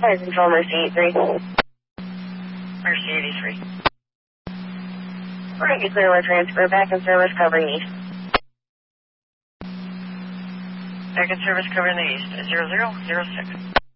Fire Control, Mercy 83. Mercy 83. We're going to get clear our transfer back in service covering east. Back in service covering the east. 0006.